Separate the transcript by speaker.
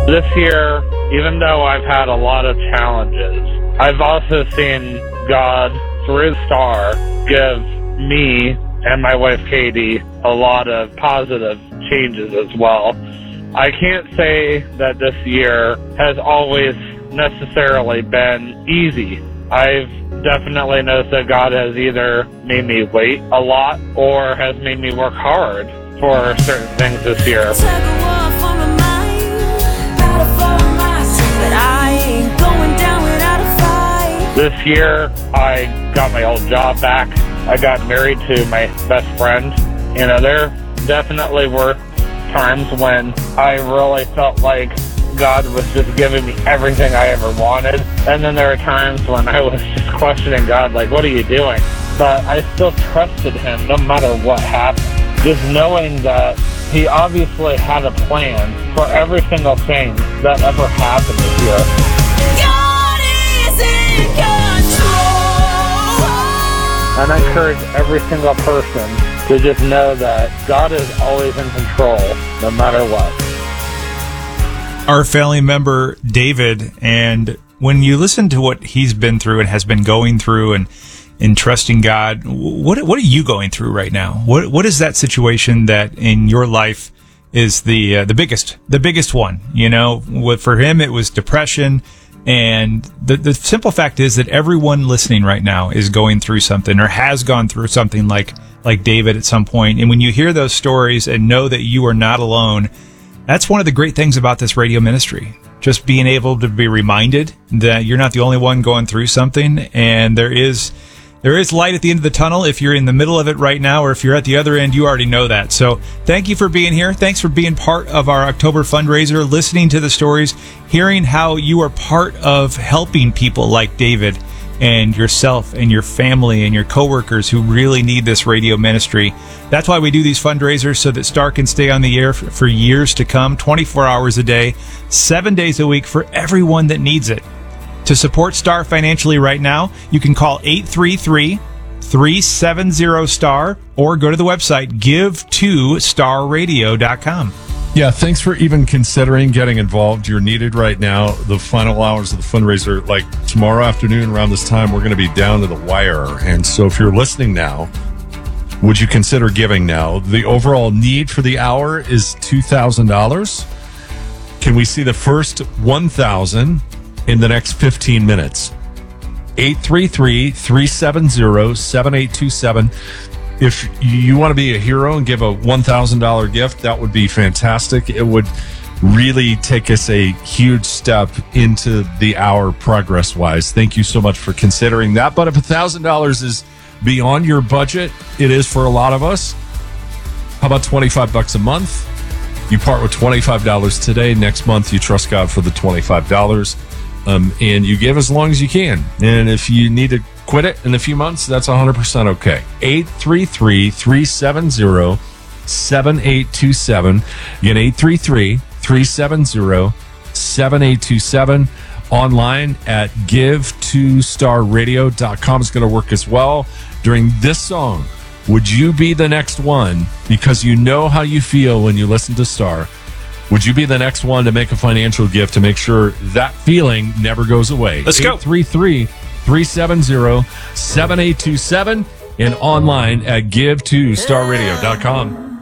Speaker 1: This year, even though I've had a lot of challenges, I've also seen God, through Star, give me and my wife Katie a lot of positive changes as well. I can't say that this year has always necessarily been easy. I've definitely noticed that God has either made me wait a lot or has made me work hard for certain things this year. This year, I got my old job back. I got married to my best friend. You know, there definitely were times when I really felt like God was just giving me everything I ever wanted. And then there were times when I was just questioning God, like, what are you doing? But I still trusted him no matter what happened. Just knowing that he obviously had a plan for every single thing that ever happened this year.
Speaker 2: God is in control.
Speaker 1: And I encourage every single person to just know that God is always in control, no matter what.
Speaker 3: Our family member, David, and when you listen to what he's been through and has been going through and trusting God, what are you going through right now? What is that situation that in your life is the biggest one? You know, for him it was depression, and the simple fact is that everyone listening right now is going through something or has gone through something like David at some point. And when you hear those stories and know that you are not alone, that's one of the great things about this radio ministry. Just being able to be reminded that you're not the only one going through something, and there is light at the end of the tunnel. If you're in the middle of it right now, or if you're at the other end, you already know that. So thank you for being here. Thanks for being part of our October fundraiser, listening to the stories, hearing how you are part of helping people like David and yourself and your family and your coworkers who really need this radio ministry. That's why we do these fundraisers, so that Star can stay on the air for years to come, 24 hours a day, 7 days a week, for everyone that needs it. To support Star financially right now, you can call 833-370-STAR or go to the website give2starradio.com.
Speaker 4: Yeah, thanks for even considering getting involved. You're needed right now. The final hours of the fundraiser, like tomorrow afternoon around this time, we're going to be down to the wire. And so if you're listening now, would you consider giving now? The overall need for the hour is $2,000. Can we see the first 1,000 in the next 15 minutes? 833-370-7827. If you want to be a hero and give a $1,000 gift, that would be fantastic. It would really take us a huge step into the hour progress-wise. Thank you so much for considering that. But if $1,000 is beyond your budget, it is for a lot of us. How about $25 a month? You part with $25 today. Next month, you trust God for the $25. And you give as long as you can. And if you need to quit it in a few months, that's 100% okay. 833-370-7827. Again, 833-370-7827. Online at give2starradio.com is going to work as well. During this song, would you be the next one? Because you know how you feel when you listen to Star. Would you be the next one to make a financial gift to make sure that feeling never goes away?
Speaker 3: Let's go.
Speaker 4: 833-370-7827 and online at give2starradio.com.